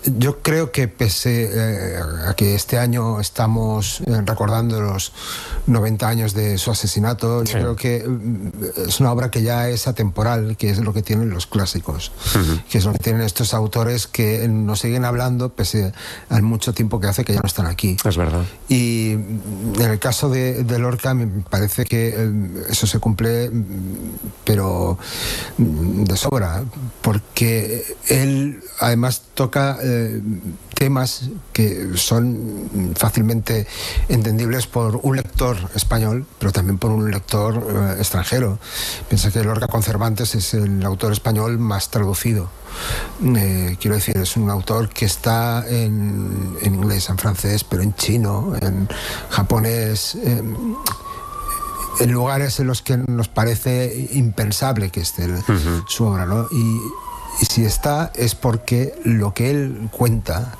Yo creo que pese a que este año estamos recordando los 90 años de su asesinato, sí, yo creo que es una obra que ya es atemporal, que es lo que tienen los clásicos, que es lo que tienen estos autores que nos siguen hablando pese al mucho tiempo que hace que ya no están aquí. Es verdad. Y en el caso de Lorca me parece que eso se cumple, pero de sobra, porque él además toca temas que son fácilmente entendibles por un lector español, pero también por un lector extranjero. Piensa que Lorca con Cervantes es el autor español más traducido. Quiero decir, es un autor que está en inglés, en francés, pero en chino, en japonés, en lugares en los que nos parece impensable que esté su obra, ¿no? Y si está es porque lo que él cuenta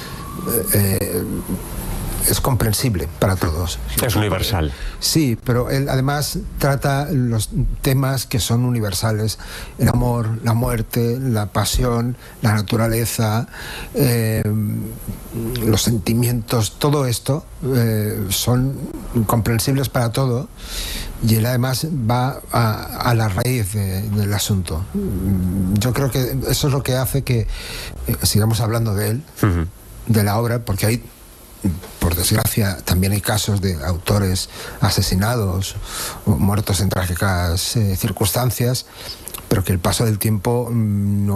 es comprensible para todos. Es universal. Sí, pero él además trata los temas que son universales: el amor, la muerte, la pasión, la naturaleza, los sentimientos. Todo esto son comprensibles para todo, y él además va a la raíz del asunto. Yo creo que eso es lo que hace que sigamos hablando de él, de la obra, porque hay, por desgracia, también hay casos de autores asesinados o muertos en trágicas circunstancias, pero que el paso del tiempo no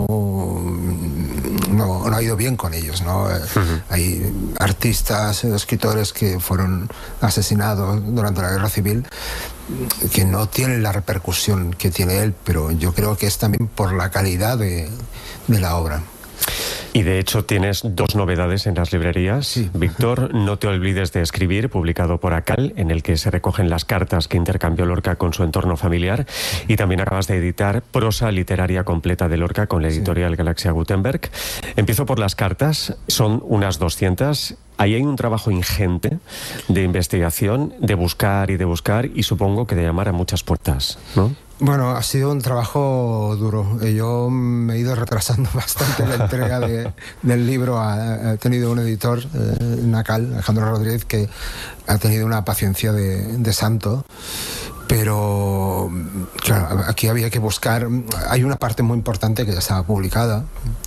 ha ido bien con ellos, ¿no? Hay artistas, escritores que fueron asesinados durante la Guerra Civil que no tienen la repercusión que tiene él, pero yo creo que es también por la calidad de la obra. Y de hecho tienes 2 novedades en las librerías. Sí. Víctor, No te olvides de escribir, publicado por ACAL, en el que se recogen las cartas que intercambió Lorca con su entorno familiar. Y también acabas de editar Prosa literaria completa de Lorca con la editorial Galaxia Gutenberg. Empiezo por las cartas, son unas 200. Ahí hay un trabajo ingente de investigación, de buscar, y supongo que de llamar a muchas puertas, ¿no? Bueno, ha sido un trabajo duro. Yo me he ido retrasando bastante la entrega del libro. Ha tenido un editor, Nacal, Alejandro Rodríguez, que ha tenido una paciencia de santo. Pero, claro, aquí había que buscar. Hay una parte muy importante que ya estaba publicada.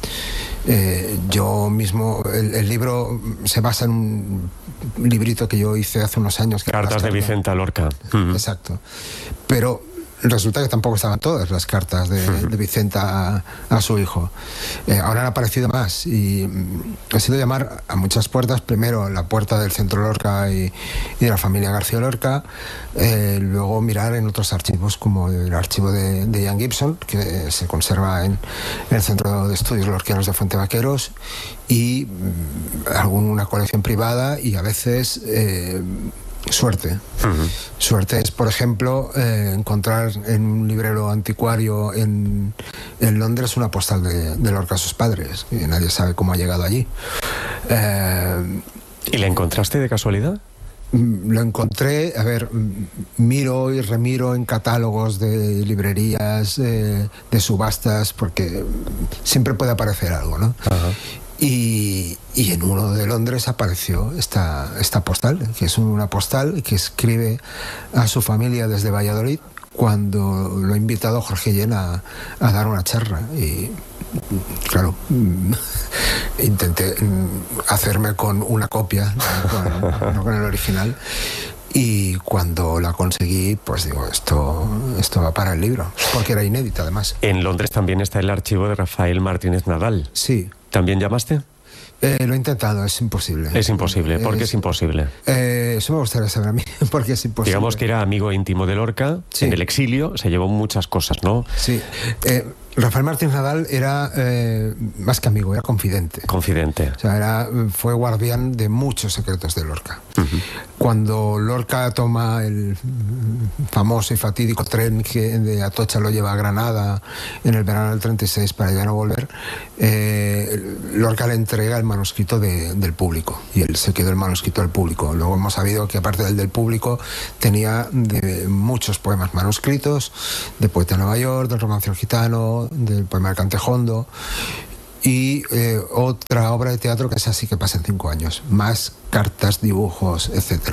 Yo mismo, el libro se basa en un librito que yo hice hace unos años. Cartas de Vicenta Lorca. Exacto. Pero resulta que tampoco estaban todas las cartas de Vicenta a su hijo. Ahora han aparecido más y ha sido llamar a muchas puertas. Primero la puerta del Centro Lorca y de la familia García Lorca, luego mirar en otros archivos, como el archivo de Ian Gibson, que se conserva en el Centro de Estudios Lorquianos de Fuente Vaqueros, y alguna colección privada, y a veces suerte. Suerte es, por ejemplo, encontrar en un librero anticuario en Londres una postal de Lorca a sus padres, y nadie sabe cómo ha llegado allí. ¿Y la encontraste de casualidad? Lo encontré, miro y remiro en catálogos de librerías, de subastas, porque siempre puede aparecer algo, ¿no? Y en uno de Londres apareció esta postal, que es una postal que escribe a su familia desde Valladolid cuando lo ha invitado Jorge Guillén a dar una charla. Y claro, intenté hacerme con una copia, no con el original. Y cuando la conseguí, pues digo, esto va para el libro, porque era inédita además. En Londres también está el archivo de Rafael Martínez Nadal. Sí. ¿También llamaste? Lo he intentado, es imposible. Es imposible. ¿Por qué es imposible? Eso me gustaría saber a mí, porque es imposible. Digamos que era amigo íntimo de Lorca, sí. En el exilio se llevó muchas cosas, ¿no? Sí. Rafael Martínez Nadal era más que amigo, era confidente. Confidente. O sea, fue guardián de muchos secretos de Lorca. Cuando Lorca toma el famoso y fatídico tren que de Atocha lo lleva a Granada en el verano del 36 para ya no volver, Lorca le entrega el manuscrito del público, y él se quedó el manuscrito del público. Luego hemos sabido que aparte del público tenía de muchos poemas manuscritos, de Poeta de Nueva York, del Romancio gitano, del poema del Cantejondo. y otra obra de teatro que es Así que pasen 5 años, más cartas, dibujos, etc.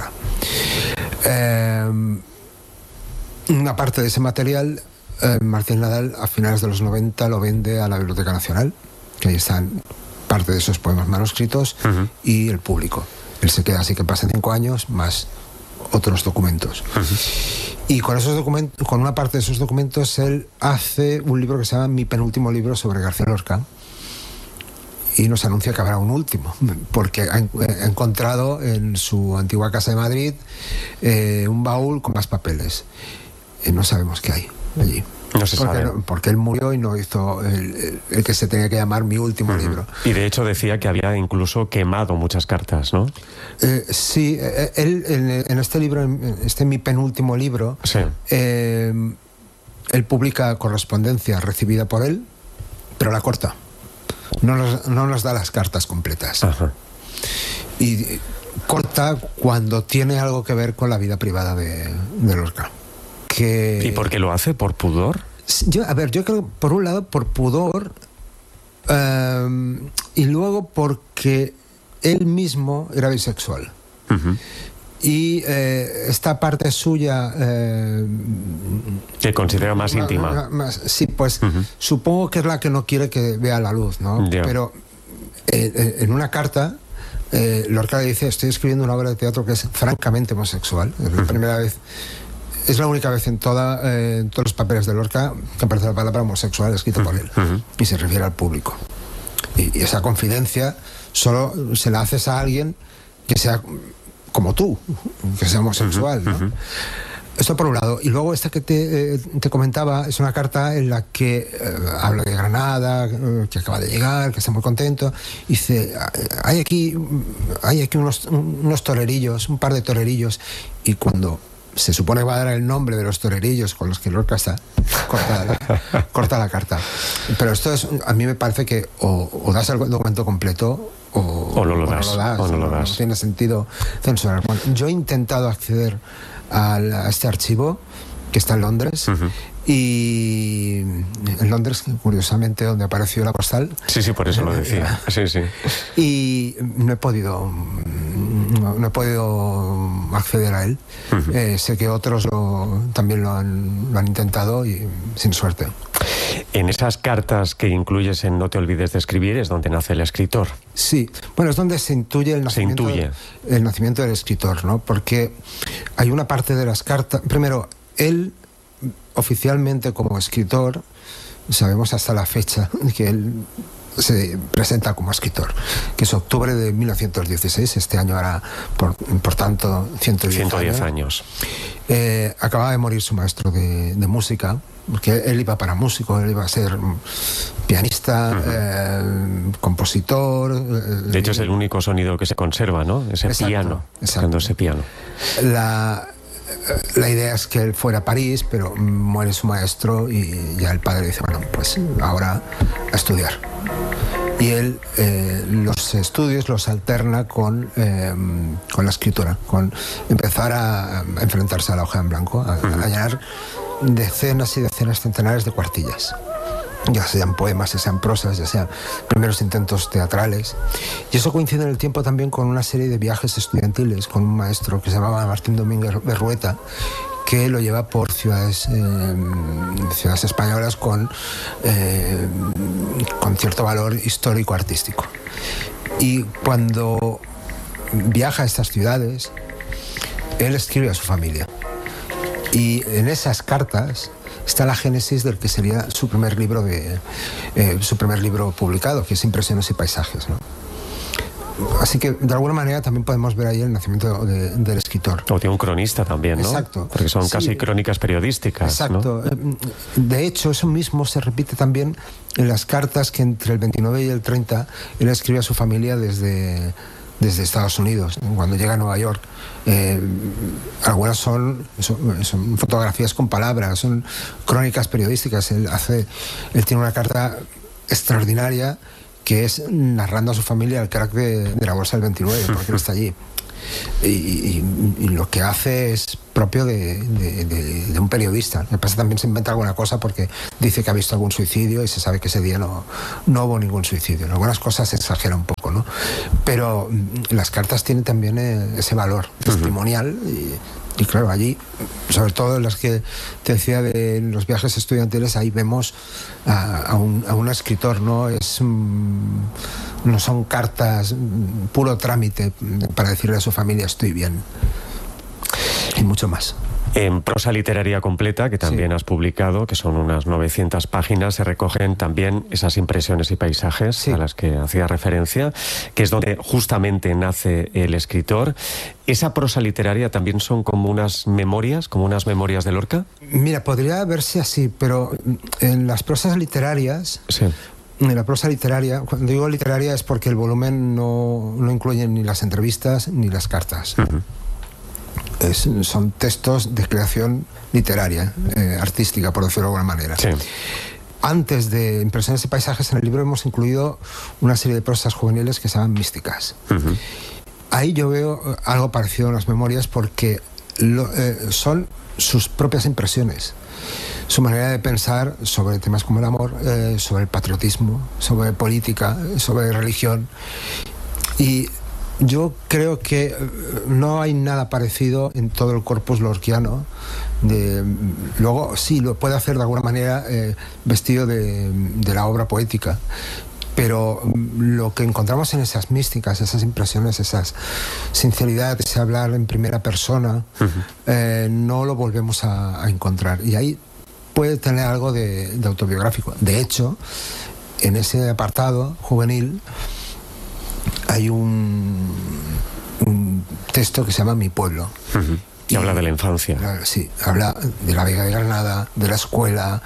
Una parte de ese material, Martín Nadal a finales de los 90 lo vende a la Biblioteca Nacional, que ahí están parte de esos poemas manuscritos, y el público. Él se queda Así que pasen 5 años, más otros documentos. Y con esos documentos, con una parte de esos documentos, él hace un libro que se llama Mi penúltimo libro sobre García Lorca, y nos anuncia que habrá un último, porque ha encontrado en su antigua casa de Madrid un baúl con más papeles. No sabemos qué hay allí. No se sabe. Porque él murió y no hizo el que se tenía que llamar Mi último libro. Y de hecho decía que había incluso quemado muchas cartas, ¿no? Sí, él en este libro, en este Mi penúltimo libro, sí. Él publica correspondencia recibida por él, pero la corta. No nos da las cartas completas. Ajá. Y corta cuando tiene algo que ver con la vida privada de Lorca. ¿Y por qué lo hace? ¿Por pudor? Yo creo que por un lado por pudor, y luego porque él mismo era bisexual. Y esta parte suya que considera más íntima. Sí, pues supongo que es la que no quiere que vea la luz, ¿no? Yeah. Pero en una carta Lorca le dice: estoy escribiendo una obra de teatro que es francamente homosexual. Es la primera vez, es la única vez en todos los papeles de Lorca que aparece la palabra homosexual escrita por él, y se refiere al público. Y esa confidencia solo se la haces a alguien que sea como tú, que sea homosexual, ¿no? Esto por un lado. Y luego esta que te comentaba es una carta en la que habla de Granada, que acaba de llegar, que está muy contento. Y dice: hay aquí unos torerillos, un par de torerillos. Y cuando se supone que va a dar el nombre de los torerillos con los que Lorca está, corta la carta. Pero esto a mí me parece que o das el documento completo o no lo das. No tiene sentido censurar. Bueno, yo he intentado acceder a este archivo que está en Londres, y en Londres, curiosamente, donde apareció la postal. Sí, por eso lo decía. Sí. Y no he podido acceder a él. Sé que otros también lo han intentado, y sin suerte. En esas cartas que incluyes en No te olvides de escribir es donde nace el escritor. Sí, bueno, es donde se intuye el nacimiento del escritor, ¿no? Porque hay una parte de las cartas. Primero, él oficialmente como escritor, sabemos hasta la fecha que él se presenta como escritor, que es octubre de 1916. Este año hará, por tanto, 110 años. Acababa de morir su maestro de música, porque él iba para músico, él iba a ser pianista, compositor. De hecho, es el único sonido que se conserva, ¿no? Ese piano. Exacto. Ese piano. La idea es que él fuera a París, pero muere su maestro y ya el padre dice: bueno, pues ahora a estudiar. Y él los estudios los alterna con la escritura, con empezar a enfrentarse a la hoja en blanco, a llenar decenas y decenas, centenares de cuartillas, ya sean poemas, ya sean prosas, ya sean primeros intentos teatrales. Y eso coincide en el tiempo también con una serie de viajes estudiantiles con un maestro que se llamaba Martín Domínguez Berrueta, que lo lleva por ciudades españolas con cierto valor histórico-artístico. Y cuando viaja a estas ciudades, él escribe a su familia. Y en esas cartas está la génesis del que sería su primer libro publicado, que es Impresiones y Paisajes, ¿no? Así que de alguna manera también podemos ver ahí el nacimiento del escritor. O de un cronista también, ¿no? Exacto. Porque son casi crónicas periodísticas. Exacto. ¿No? De hecho, eso mismo se repite también en las cartas que entre el 29 y el 30 él escribe a su familia desde Estados Unidos, cuando llega a Nueva York. Algunas son fotografías con palabras, son crónicas periodísticas. Él tiene una carta extraordinaria que es narrando a su familia el crack de la Bolsa del 29, porque él está allí. y lo que hace es propio de un periodista. Me pasa también se inventa alguna cosa porque dice que ha visto algún suicidio y se sabe que ese día no hubo ningún suicidio. En algunas cosas se exagera un poco, ¿no? Pero las cartas tienen también ese valor testimonial y claro, allí, sobre todo en las que te decía de los viajes estudiantiles, ahí vemos a un escritor, ¿no? No son cartas, puro trámite para decirle a su familia estoy bien. Y mucho más. En prosa literaria completa, que también has publicado, que son unas 900 páginas, se recogen también esas impresiones y paisajes a las que hacía referencia, que es donde justamente nace el escritor. ¿Esa prosa literaria también son como unas memorias de Lorca? Mira, podría verse así, pero en las prosas literarias... Sí. En la prosa literaria, cuando digo literaria es porque el volumen no incluye ni las entrevistas ni las cartas. Son textos de creación literaria, artística, por decirlo de alguna manera. Sí. Antes de Impresiones y Paisajes, en el libro hemos incluido una serie de prosas juveniles que se llaman místicas. Ahí yo veo algo parecido en las memorias porque son sus propias impresiones, su manera de pensar sobre temas como el amor, sobre el patriotismo, sobre política, sobre religión. Y yo creo que no hay nada parecido en todo el corpus lorquiano. Luego sí, lo puede hacer de alguna manera vestido de la obra poética, pero lo que encontramos en esas místicas, esas impresiones, esas sinceridad, ese hablar en primera persona, no lo volvemos a encontrar. Y ahí puede tener algo de autobiográfico. De hecho, en ese apartado juvenil hay un texto que se llama Mi pueblo. Y habla de la infancia. Sí, habla de la Vega de Granada, de la escuela,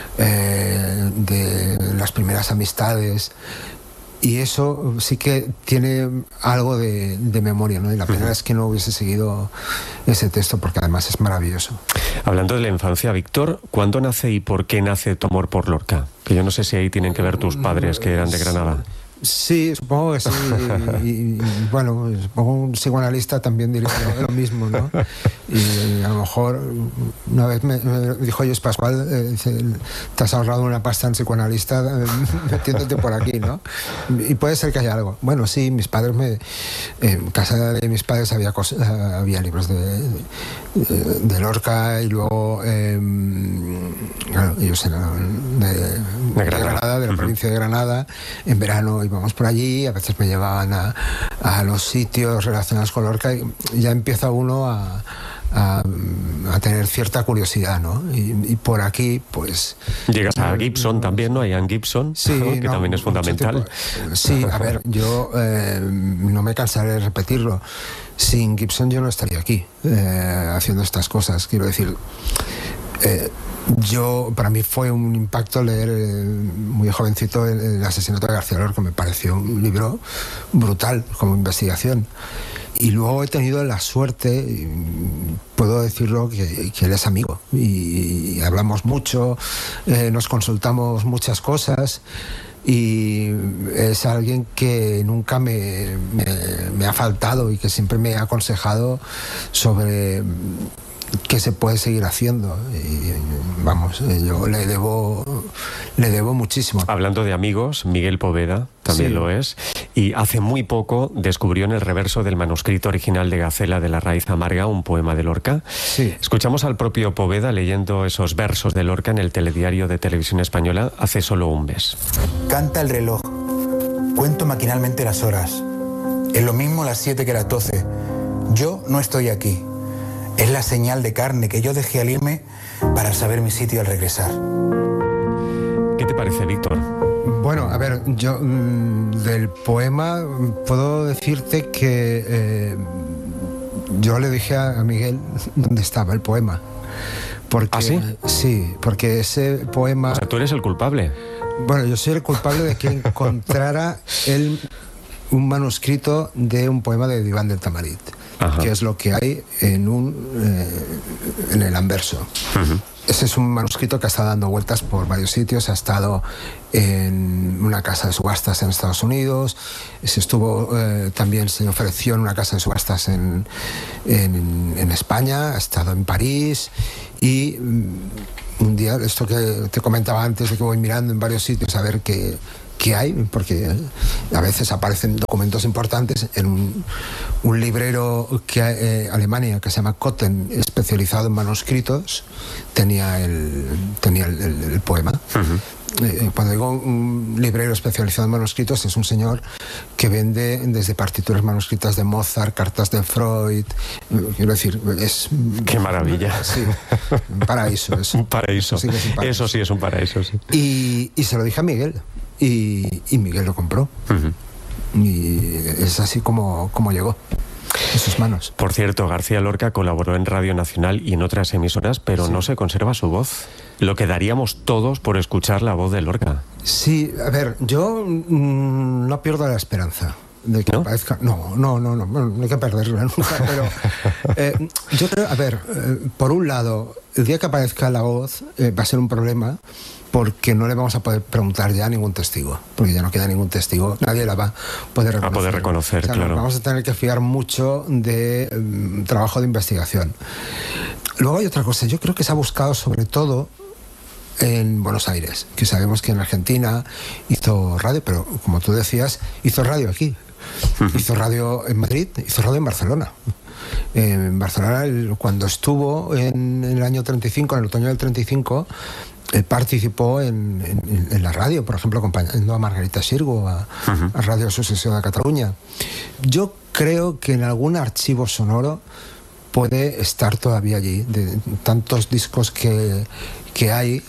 de las primeras amistades. Y eso sí que tiene algo de memoria, ¿no? Y la pena es que no hubiese seguido ese texto, porque además es maravilloso. Hablando de la infancia, Víctor, ¿cuándo nace y por qué nace tu amor por Lorca? Que yo no sé si ahí tienen que ver tus padres, que eran de Granada. Sí, supongo que sí. Y bueno, supongo un psicoanalista también diría lo mismo, ¿no? Y a lo mejor una vez me dijo José Pascual, te has ahorrado una pasta en psicoanalista metiéndote por aquí, ¿no? Y puede ser que haya algo. Bueno, sí, mis padres en casa de mis padres había libros de Lorca y luego claro, ellos eran de Granada, de la provincia de Granada. En verano íbamos por allí, a veces me llevaban a los sitios relacionados con Lorca y ya empieza uno a tener cierta curiosidad, ¿no? Y por aquí, pues... Llegas a Gibson también, ¿no? A Ian Gibson, sí, que también es fundamental. Sí, a ver, yo no me cansaré de repetirlo. Sin Gibson yo no estaría aquí haciendo estas cosas. Quiero decir, para mí fue un impacto leer muy jovencito el asesinato de García Lorca. Me pareció un libro brutal como investigación. Y luego he tenido la suerte, puedo decirlo, que él es amigo y hablamos mucho, nos consultamos muchas cosas y es alguien que nunca me ha faltado y que siempre me ha aconsejado sobre qué se puede seguir haciendo. Y vamos, yo le debo muchísimo. Hablando de amigos, Miguel Poveda también lo es, y hace muy poco descubrió en el reverso del manuscrito original de Gacela de la raíz amarga un poema de Lorca. Sí. Escuchamos al propio Poveda leyendo esos versos de Lorca en el telediario de Televisión Española hace solo un mes. Canta el reloj, cuento maquinalmente las horas, es lo mismo las 7 que las 12, yo no estoy aquí. Es la señal de carne que yo dejé al irme para saber mi sitio al regresar. ¿Qué te parece, Víctor? Bueno, a ver, yo del poema puedo decirte que yo le dije a Miguel dónde estaba el poema. Porque, ¿Ah, sí? Sí, porque ese poema... O sea, tú eres el culpable. Bueno, yo soy el culpable de que encontrara él un manuscrito de un poema de Iván del Tamarit. Ajá. Que es lo que hay en el anverso. ese es un manuscrito que ha estado dando vueltas por varios sitios. Ha estado en una casa de subastas en Estados Unidos, también se ofreció en una casa de subastas en España, ha estado en París, y un día, esto que te comentaba antes, de que voy mirando en varios sitios a ver qué hay, porque a veces aparecen documentos importantes en un librero Alemania que se llama Kotten, especializado en manuscritos, tenía el poema. Cuando digo un librero especializado en manuscritos, es un señor que vende desde partituras manuscritas de Mozart, cartas de Freud. Quiero decir, es... ¡Qué maravilla! Sí, un paraíso. Un paraíso. Eso sí es un paraíso, sí. Y se lo dije a Miguel, y Miguel lo compró. Y es así como llegó en sus manos. Por cierto, García Lorca colaboró en Radio Nacional y en otras emisoras, pero no se conserva su voz. Lo que daríamos todos por escuchar la voz de Lorca. Sí, a ver, yo no pierdo la esperanza de que aparezca. No hay que perderla nunca, pero yo creo, a ver, por un lado, el día que aparezca la voz va a ser un problema, porque no le vamos a poder preguntar ya a ningún testigo, porque ya no queda ningún testigo, nadie la va a poder reconocer. A poder reconocer, o sea, claro. Vamos a tener que fiar mucho de trabajo de investigación. Luego hay otra cosa, yo creo que se ha buscado sobre todo en Buenos Aires, que sabemos que en Argentina hizo radio, pero como tú decías, hizo radio aquí. Hizo radio en Madrid, hizo radio en Barcelona. En Barcelona, cuando estuvo en el año 35, en el otoño del 35, participó en la radio, por ejemplo, acompañando a Margarita Xirgu a Radio Sucesión de Cataluña. Yo creo que en algún archivo sonoro puede estar todavía allí, de tantos discos que hay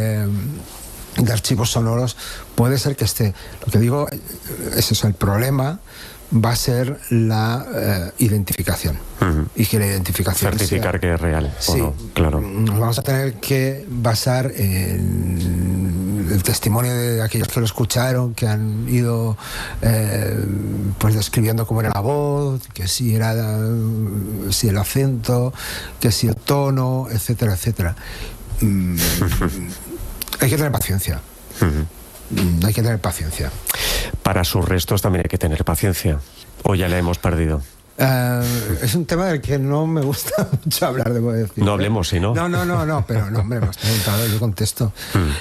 de archivos sonoros, puede ser que esté. Lo que digo es eso, el problema va a ser la identificación. Y que la identificación certificar que es real. Sí, o no, claro. Nos vamos a tener que basar en el testimonio de aquellos que lo escucharon, que han ido pues describiendo cómo era la voz, que si el acento, que si el tono, etcétera, etcétera. Hay que tener paciencia. Hay que tener paciencia. Para sus restos también hay que tener paciencia. ¿O ya la hemos perdido? Es un tema del que no me gusta mucho hablar, debo decir. No hablemos, ¿sí, no? No, pero no, hombre, me has preguntado, yo contesto.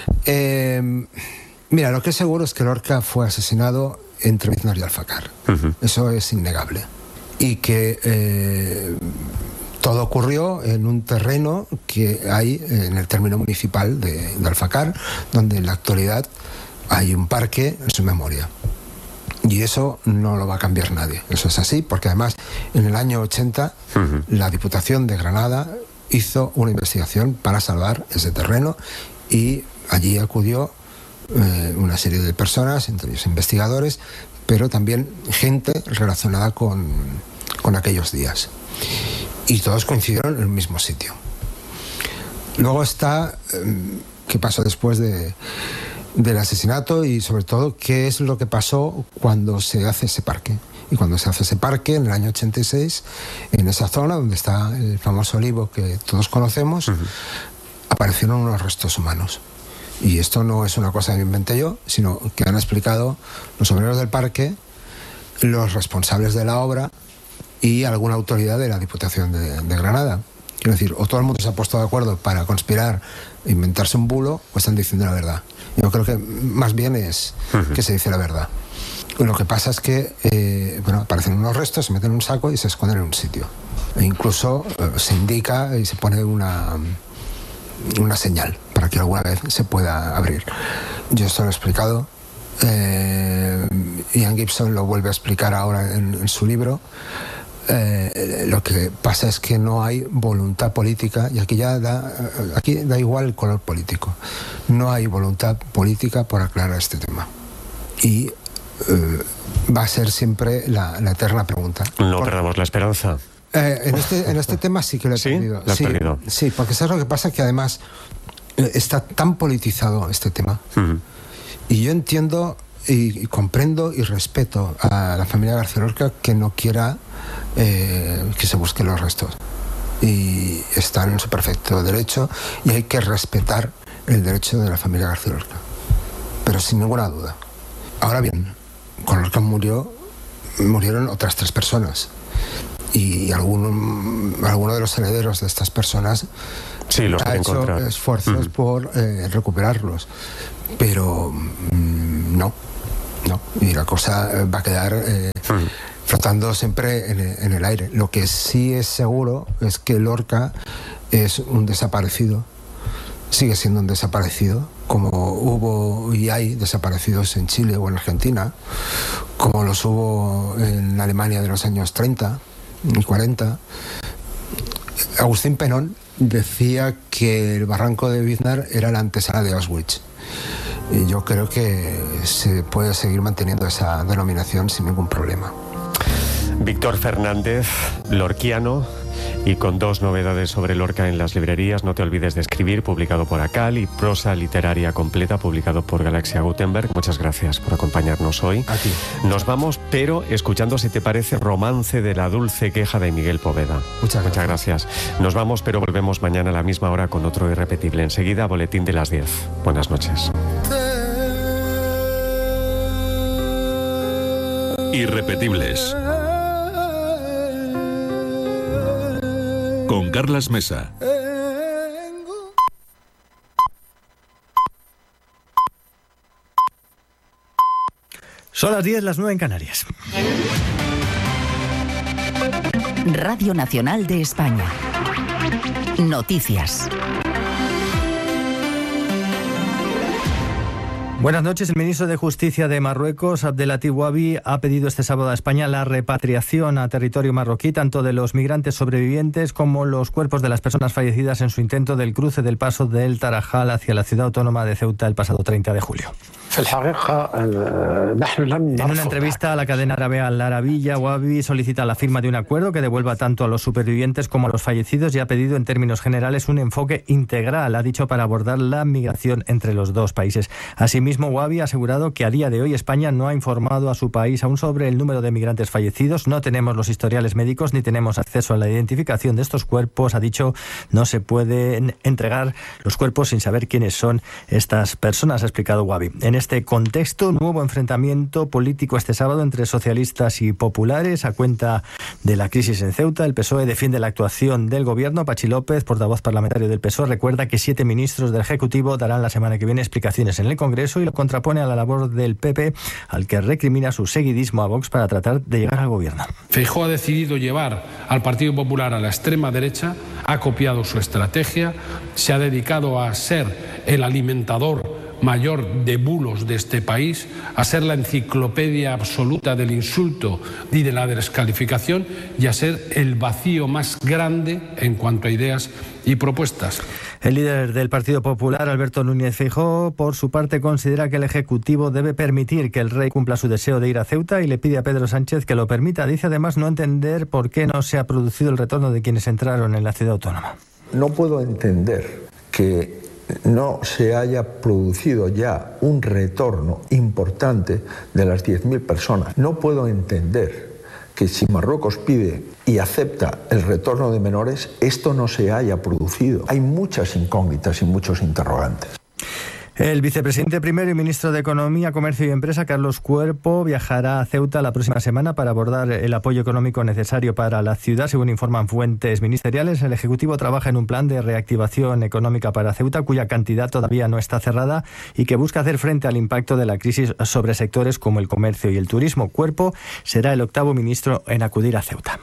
Mira, lo que es seguro es que Lorca fue asesinado entre Biznar y Alfacar. Eso es innegable. Y que todo ocurrió en un terreno que hay en el término municipal de Alfacar, donde en la actualidad hay un parque en su memoria. Y eso no lo va a cambiar nadie. Eso es así, porque además en el año 80 la Diputación de Granada hizo una investigación para salvar ese terreno, y allí acudió una serie de personas, entre ellos investigadores, pero también gente relacionada con aquellos días. Y todos coincidieron en el mismo sitio. Luego está qué pasó después del asesinato, y sobre todo qué es lo que pasó cuando se hace ese parque. Y cuando se hace ese parque en el año 86, en esa zona donde está el famoso olivo que todos conocemos, aparecieron unos restos humanos. Y esto no es una cosa que inventé yo, sino que han explicado los obreros del parque, los responsables de la obra y alguna autoridad de la Diputación de Granada. Quiero decir, o todo el mundo se ha puesto de acuerdo para conspirar e inventarse un bulo, o están diciendo la verdad. Yo creo que más bien es que se dice la verdad. Lo que pasa es que aparecen unos restos, se meten en un saco y se esconden en un sitio. E incluso se indica y se pone una señal para que alguna vez se pueda abrir. Yo esto lo he explicado. Ian Gibson lo vuelve a explicar ahora en su libro. Lo que pasa es que no hay voluntad política, y aquí da igual el color político. No hay voluntad política por aclarar este tema. Y va a ser siempre la eterna pregunta. No perdamos la esperanza. En este tema sí que lo he perdido. ¿Lo has perdido? Sí, porque ¿sabes lo que pasa? Que además está tan politizado este tema. Y yo entiendo y comprendo y respeto a la familia García Lorca que no quiera que se busquen los restos. y están en su perfecto derecho, y hay que respetar el derecho de la familia García Lorca, pero sin ninguna duda. Ahora bien, con Lorca murieron otras 3 personas, y alguno de los herederos de estas personas ha hecho esfuerzos por recuperarlos, pero no, y la cosa va a quedar flotando siempre en el aire. Lo que sí es seguro es que Lorca es un desaparecido, sigue siendo un desaparecido, como hubo y hay desaparecidos en Chile o en Argentina, como los hubo en Alemania de los años 30 y 40. Agustín Penón decía que el barranco de Biznar era la antesala de Auschwitz, y yo creo que se puede seguir manteniendo esa denominación sin ningún problema. Víctor Fernández, lorquiano, y con 2 novedades sobre Lorca en las librerías. No te olvides de escribir, publicado por ACAL, y Prosa literaria completa, publicado por Galaxia Gutenberg. Muchas gracias por acompañarnos hoy. A ti. Nos vamos, pero escuchando, si te parece, Romance de la dulce queja de Miguel Poveda. Muchas gracias. Nos vamos, pero volvemos mañana a la misma hora con otro irrepetible. Enseguida, boletín de las 10. Buenas noches. Irrepetibles. Con Carlas Mesa. Son las 10, las 9 en Canarias. Radio Nacional de España. Noticias. Buenas noches. El ministro de Justicia de Marruecos, Abdelatif Wabi, ha pedido este sábado a España la repatriación a territorio marroquí tanto de los migrantes sobrevivientes como los cuerpos de las personas fallecidas en su intento del cruce del paso del Tarajal hacia la ciudad autónoma de Ceuta el pasado 30 de julio. En una entrevista a la cadena árabe Al Arabiyya, Wabi solicita la firma de un acuerdo que devuelva tanto a los supervivientes como a los fallecidos y ha pedido en términos generales un enfoque integral, ha dicho, para abordar la migración entre los dos países. Asimismo, Wabi ha asegurado que a día de hoy España no ha informado a su país aún sobre el número de migrantes fallecidos, no tenemos los historiales médicos ni tenemos acceso a la identificación de estos cuerpos. Ha dicho, no se pueden entregar los cuerpos sin saber quiénes son estas personas, ha explicado Wabi. En este contexto, nuevo enfrentamiento político este sábado entre socialistas y populares a cuenta de la crisis en Ceuta. El PSOE defiende la actuación del gobierno. Pachi López, portavoz parlamentario del PSOE, recuerda que 7 ministros del Ejecutivo darán la semana que viene explicaciones en el Congreso y lo contrapone a la labor del PP, al que recrimina su seguidismo a Vox para tratar de llegar al gobierno. Feijóo ha decidido llevar al Partido Popular a la extrema derecha, ha copiado su estrategia, se ha dedicado a ser el alimentador mayor de bulos de este país, a ser la enciclopedia absoluta del insulto y de la descalificación y a ser el vacío más grande en cuanto a ideas y propuestas. El líder del Partido Popular, Alberto Núñez Feijóo, por su parte considera que el Ejecutivo debe permitir que el rey cumpla su deseo de ir a Ceuta y le pide a Pedro Sánchez que lo permita. Dice además no entender por qué no se ha producido el retorno de quienes entraron en la ciudad autónoma. No puedo entender que no se haya producido ya un retorno importante de las 10.000 personas. No puedo entender que si Marruecos pide y acepta el retorno de menores, esto no se haya producido. Hay muchas incógnitas y muchos interrogantes. El vicepresidente primero y ministro de Economía, Comercio y Empresa, Carlos Cuerpo, viajará a Ceuta la próxima semana para abordar el apoyo económico necesario para la ciudad. Según informan fuentes ministeriales, el Ejecutivo trabaja en un plan de reactivación económica para Ceuta, cuya cantidad todavía no está cerrada y que busca hacer frente al impacto de la crisis sobre sectores como el comercio y el turismo. Cuerpo será el 8º ministro en acudir a Ceuta.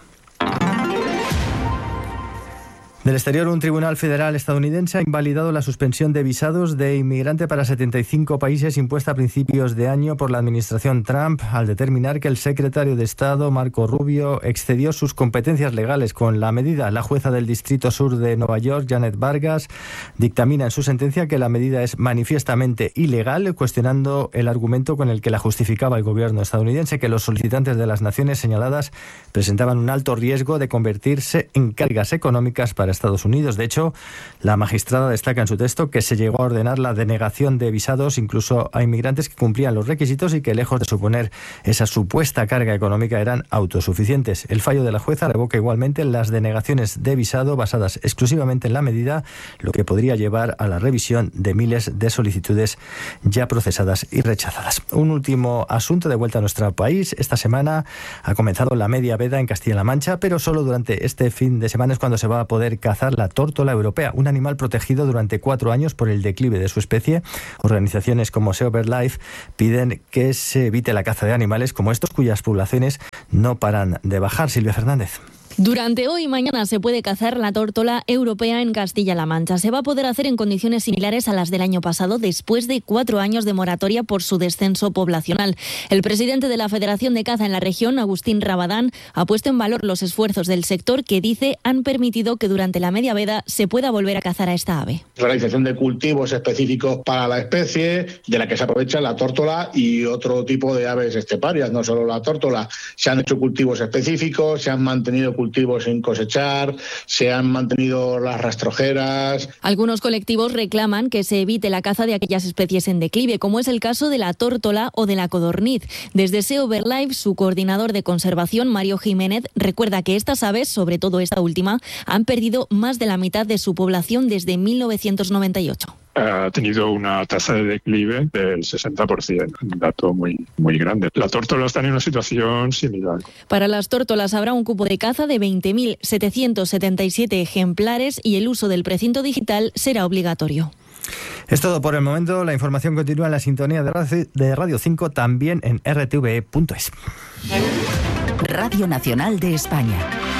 Del exterior, un tribunal federal estadounidense ha invalidado la suspensión de visados de inmigrante para 75 países impuesta a principios de año por la administración Trump, al determinar que el secretario de Estado, Marco Rubio, excedió sus competencias legales con la medida. La jueza del Distrito Sur de Nueva York, Janet Vargas, dictamina en su sentencia que la medida es manifiestamente ilegal, cuestionando el argumento con el que la justificaba el gobierno estadounidense, que los solicitantes de las naciones señaladas presentaban un alto riesgo de convertirse en cargas económicas para Estados Unidos. De hecho, la magistrada destaca en su texto que se llegó a ordenar la denegación de visados incluso a inmigrantes que cumplían los requisitos y que, lejos de suponer esa supuesta carga económica, eran autosuficientes. El fallo de la jueza revoca igualmente las denegaciones de visado basadas exclusivamente en la medida, lo que podría llevar a la revisión de miles de solicitudes ya procesadas y rechazadas. Un último asunto de vuelta a nuestro país. Esta semana ha comenzado la media veda en Castilla-La Mancha, pero solo durante este fin de semana es cuando se va a poder cazar la tórtola europea, un animal protegido durante 4 años por el declive de su especie. Organizaciones como Save Our Life piden que se evite la caza de animales como estos, cuyas poblaciones no paran de bajar. Silvia Fernández. Durante hoy y mañana se puede cazar la tórtola europea en Castilla-La Mancha. Se va a poder hacer en condiciones similares a las del año pasado, después de 4 años de moratoria por su descenso poblacional. El presidente de la Federación de Caza en la región, Agustín Rabadán, ha puesto en valor los esfuerzos del sector que, dice, han permitido que durante la media veda se pueda volver a cazar a esta ave. Realización de cultivos específicos para la especie, de la que se aprovecha la tórtola y otro tipo de aves esteparias, no solo la tórtola. Se han hecho cultivos específicos, se han mantenido cultivos sin cosechar, se han mantenido las rastrojeras. Algunos colectivos reclaman que se evite la caza de aquellas especies en declive, como es el caso de la tórtola o de la codorniz. Desde Save Our Life, su coordinador de conservación, Mario Jiménez, recuerda que estas aves, sobre todo esta última, han perdido más de la mitad de su población desde 1998. Ha tenido una tasa de declive del 60%, un dato muy grande. La tórtola está en una situación similar. Para las tórtolas habrá un cupo de caza de 20.777 ejemplares y el uso del precinto digital será obligatorio. Es todo por el momento. La información continúa en la sintonía de Radio 5, también en rtve.es. Radio Nacional de España.